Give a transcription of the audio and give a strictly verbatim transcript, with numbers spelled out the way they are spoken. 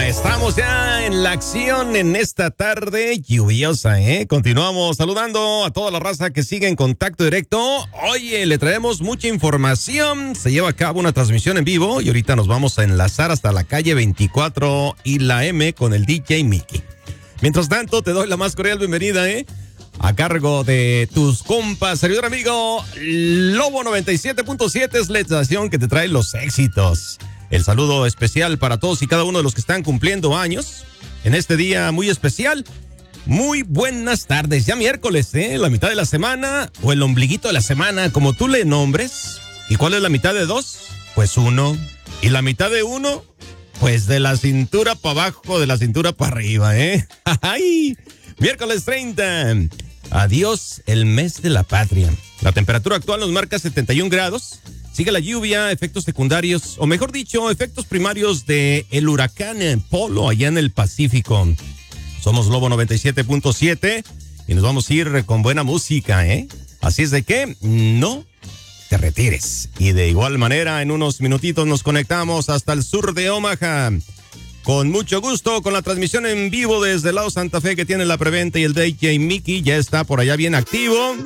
Estamos ya en la acción en esta tarde lluviosa, ¿eh? Continuamos saludando a toda la raza que sigue en contacto directo. Oye, le traemos mucha información. Se lleva a cabo una transmisión en vivo y ahorita nos vamos a enlazar hasta la calle veinticuatro y la M con el D J Mickey. Mientras tanto, te doy la más cordial bienvenida, ¿eh? A cargo de tus compas, servidor amigo Lobo noventa y siete punto siete es la estación que te trae los éxitos. El saludo especial para todos y cada uno de los que están cumpliendo años en este día muy especial. Muy buenas tardes, ya miércoles, ¿eh? La mitad de la semana o el ombliguito de la semana, como tú le nombres. ¿Y cuál es la mitad de dos? Pues uno. ¿Y la mitad de uno? Pues de la cintura para abajo, de la cintura para arriba, ¿eh? ¡Ay! Miércoles treinta. Adiós el mes de la patria. La temperatura actual nos marca setenta y un grados. Sigue la lluvia, efectos secundarios, o mejor dicho, efectos primarios de el huracán Polo allá en el Pacífico. Somos Lobo noventa y siete punto siete y nos vamos a ir con buena música, ¿eh? Así es de que no te retires. Y de igual manera, en unos minutitos nos conectamos hasta el sur de Omaha. Con mucho gusto, con la transmisión en vivo desde el lado Santa Fe que tiene la preventa y el D J Mickey ya está por allá bien activo.